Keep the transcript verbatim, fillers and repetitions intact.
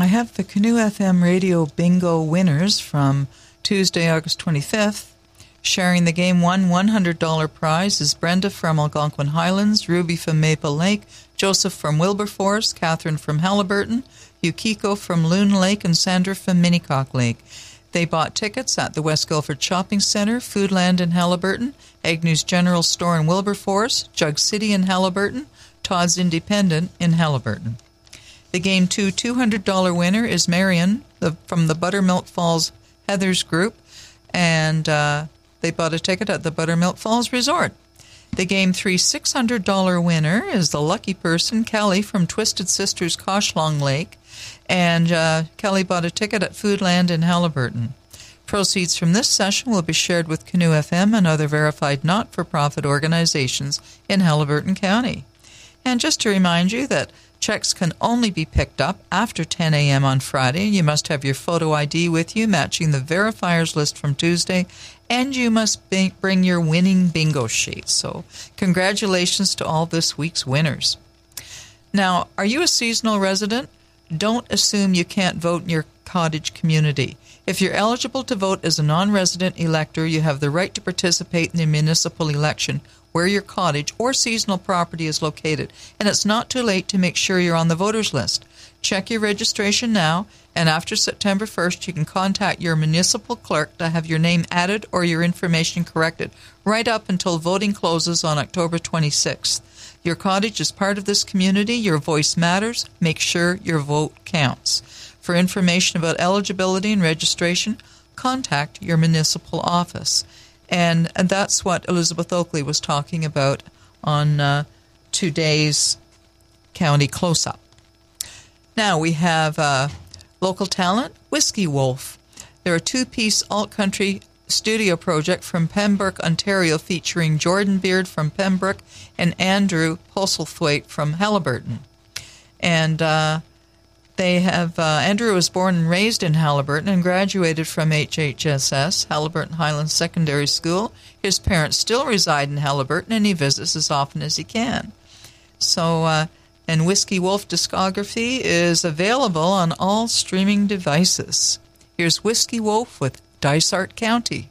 have the Canoe F M Radio Bingo winners from Tuesday, August twenty-fifth. Sharing the game one one hundred dollars prize is Brenda from Algonquin Highlands, Ruby from Maple Lake, Joseph from Wilberforce, Catherine from Halliburton, Yukiko from Loon Lake, and Sandra from Minnecock Lake. They bought tickets at the West Guilford Shopping Centre, Foodland in Halliburton, Agnew's General Store in Wilberforce, Jug City in Halliburton, Todd's Independent in Halliburton. The Game two two hundred dollars winner is Marion the, from the Buttermilk Falls Heathers Group, and uh, they bought a ticket at the Buttermilk Falls Resort. The Game three six hundred dollars winner is the lucky person, Kelly from Twisted Sisters Koshlong Lake, and uh, Kelly bought a ticket at Foodland in Halliburton. Proceeds from this session will be shared with Canoe F M and other verified not-for-profit organizations in Halliburton County. And just to remind you that checks can only be picked up after ten a.m. on Friday. You must have your photo I D with you, matching the verifiers list from Tuesday, and you must bring your winning bingo sheet. So congratulations to all this week's winners. Now, are you a seasonal resident? Don't assume you can't vote in your cottage community. If you're eligible to vote as a non-resident elector, you have the right to participate in the municipal election where your cottage or seasonal property is located, and it's not too late to make sure you're on the voters list. Check your registration now, and after September first, you can contact your municipal clerk to have your name added or your information corrected, right up until voting closes on October twenty-sixth. Your cottage is part of this community. Your voice matters. Make sure your vote counts. For information about eligibility and registration, contact your municipal office. And, and that's what Elizabeth Oakley was talking about on uh, today's County Close-Up. Now we have uh, local talent, Whiskey Wolf. They're a two-piece alt-country studio project from Pembroke, Ontario, featuring Jordan Beard from Pembroke and Andrew Postlethwaite from Halliburton. And uh, they have uh, Andrew was born and raised in Halliburton and graduated from H H S S, Halliburton Highlands Secondary School. His parents still reside in Halliburton, and he visits as often as he can. So, uh, and Whiskey Wolf discography is available on all streaming devices. Here's Whiskey Wolf with Dysart County.